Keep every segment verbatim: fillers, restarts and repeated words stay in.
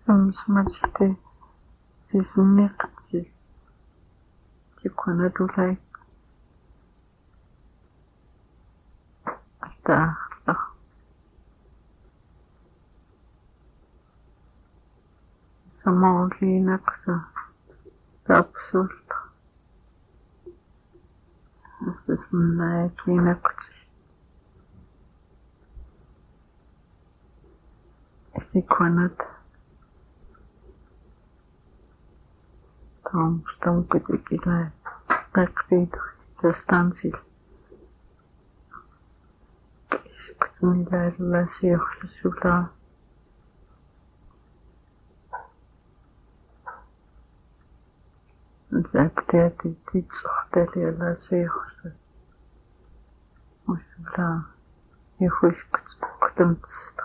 Samsmatite Disneyqti Tiqanatulai Taaqta Samauliinaqsa Tapsulta Asmanakiinaqti Tiqanat Tom stamkutsikilai Taqridu Tastansil Kisnilailasiorlusula Zakteati titsortalialasiorsa Usula Yuhushkutskutumtsta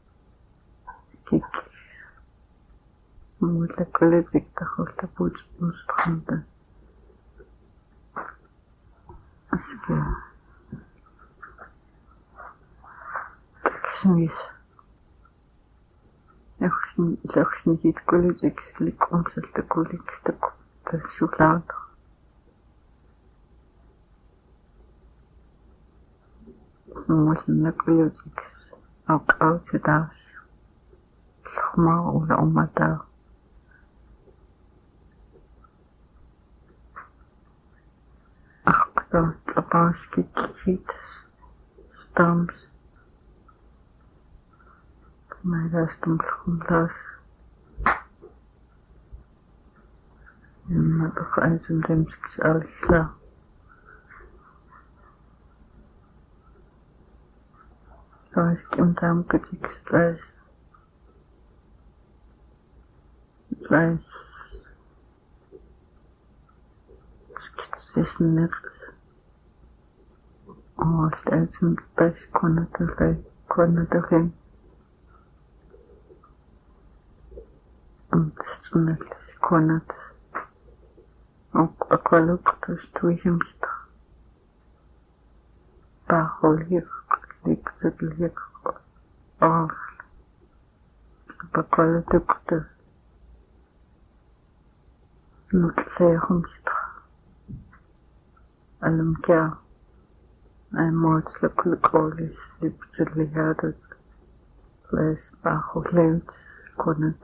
Kiki Mulla kollesiktaholta puutmustamta Aske Taksmis Yaxshin Yaxshin hit kollesikislik omsalta kollekstak Tasulaata Mulla kollesikis Aqautitaas Lhma ula ummataa Tapaski kit stamps my stamps las en toch eens een demskis alsla zoals ik hem tam kutik slash slash skits net Oh, steeds een spijs kon het er kon het er geen. En snel kon het. Ook ook wel ook dus twee hemst. Paar hier, ik zit hier af. Ook wel het ook dus. Niet zeer hemst. Allem ja. Ein moordelijk oorlog liep te liggen, vlees bagel kon het.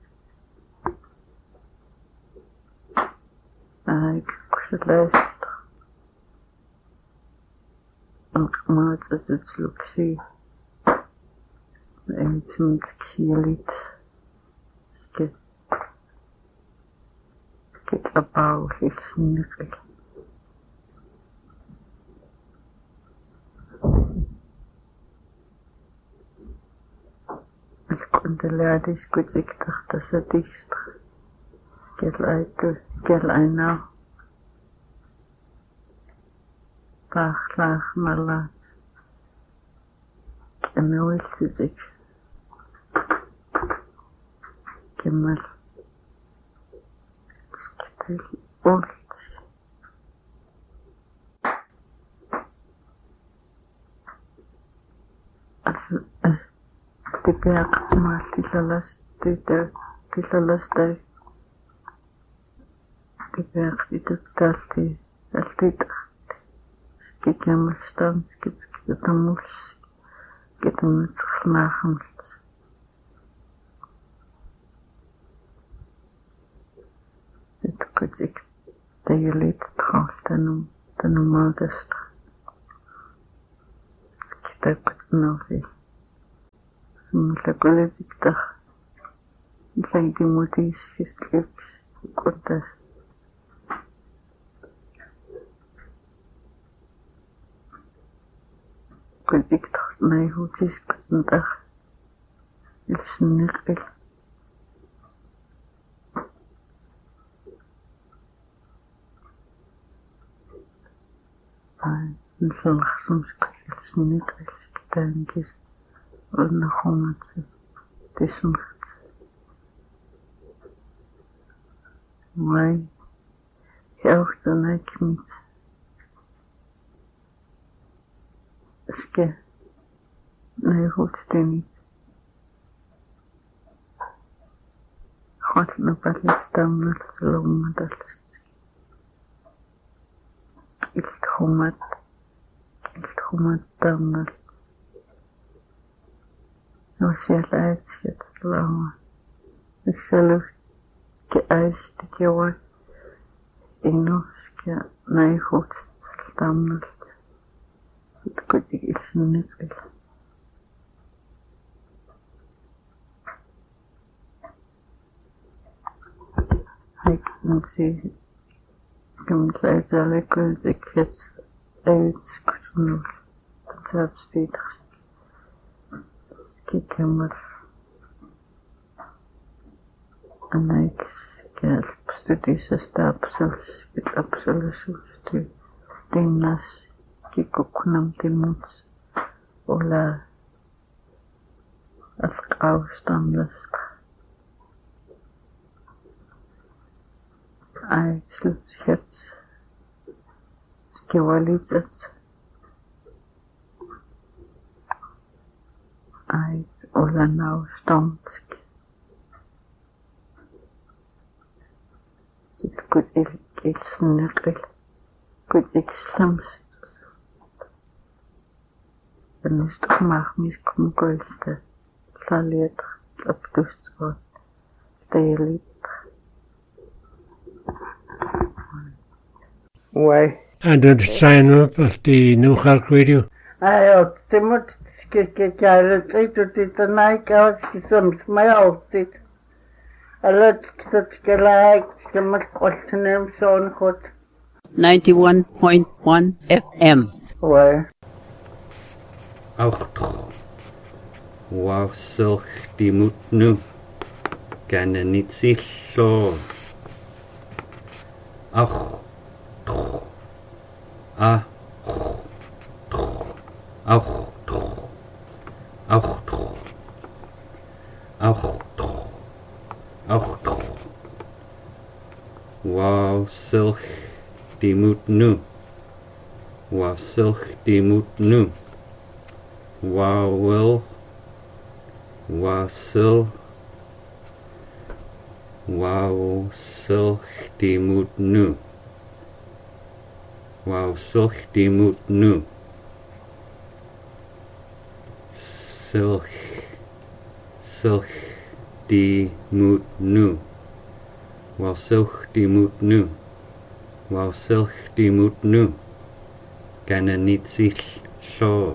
En ik moest luisteren. En ik maakte het luxe. En het moet ik zie liet. Ik het opbouw iets niet. De laadjes goed ik dacht dat ze dicht. Get uit, get uit nou. Laag, laag, maar laat. En nu is het ik. Kemmel. Skittel old. Also, eh. Die berg maar die lalas die der die lalas daar die berg die dat dat die dat die kijk je maar staan kijk je dat moet kijk je met gemaakt het kijk ik dat je leed trouwens dan dan normaal is kijk dat nou weer Mulla kollesikta Laiti mutis fisklips Kuntas Kollesikta Nai hutis kuntah Ilsniril Nilsalaxumskas Ilsniril Kitankis Ornachomatse Tisumcht Mai Helften ik niet Ske Nee, goed niet Qatna pallistamnal salummadallas. Ilthumat ilthumat tamnal. Nosial aitsket lama. Iksalu ke aisti kiwa inuskia naihut tamnal. Sit kutik ilsnifil. Ik moet zien, ik moet eigenlijk kunnen ik het uitkomen. Dat is beter. Ik heb maar en ik heb studies absoluut, het absoluut studie. Dinas, ik ook nam die moed, ola, als ik afstandig. Ai, slutsket. Skivalitet. Ai, olanau stomsk. Sit gut il il snurrel. Gut ik slams. En is toch maar mis kom goiste. Saliet op toestroot. Steelit. Why? And to sign up at the New Hulk Radio. I Timot Skikkalet, I to it and I can't some smile it. A lot that like the much name son hot. ninety-one point one F M. Why? Auch wow, silk die moet nu. Kan er niet zich zo. Ach. Ah. Auch. Auch. Auch. Auch. Wow, silk die moet nu. Wow, silk die moet nu. Wow, wil. Wow, sil. Wow, silk die moet nu. Wow, silk die moet nu. Silk. Silk die moet nu. Wow, silk die moet nu. Wow, silk die moet nu. Kan er niet zich zo.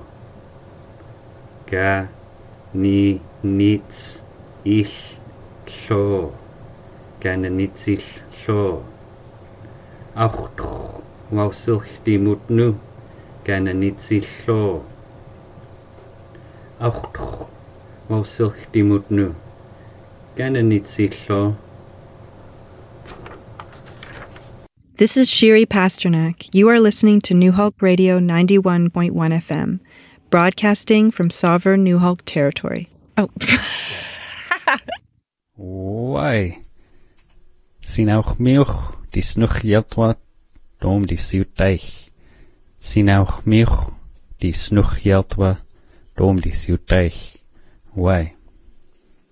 Ga ni niets ich zo. Kan er niet zich zo. Ach, wow, silk die moet nu. Kan er niet zich zo. Ach, wow, silk die moet nu. Kan er niet zich zo. This is Shiri Pasternak. You are listening to New Hulk Radio ninety-one point one F M, broadcasting from sovereign New Hulk territory. Oh. Why? Sien auch mich, die snuch jeltwa, dom die siuteich. Sien auch mich, die snuch jeltwa, dom die siuteich. Why?